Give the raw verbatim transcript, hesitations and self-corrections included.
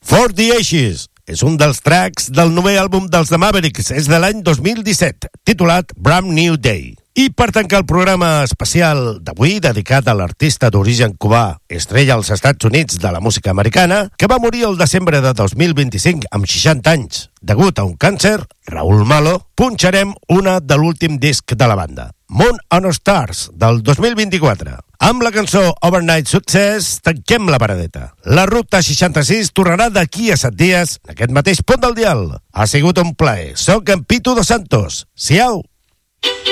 For the Ages és un dels tracks del nou àlbum dels The Mavericks, és de l'any dos mil disset, titulat Brand New Day. I per tancar el programa especial d'avui, dedicat a l'artista d'origen cubà, estrella als Estats Units de la música americana, que va morir el desembre de dos mil vint-i-cinc amb seixanta anys, degut a un càncer, Raúl Malo, punxarem una de l'últim disc de la banda, Moon on Stars, del dos mil vint-i-quatre. Amb la cançó Overnight Success tanquem la paradeta. La Ruta seixanta-sis tornarà d'aquí a set dies, en aquest mateix punt del dial. Ha sigut un plaer. Soc en Pitu Dos Santos. Siau!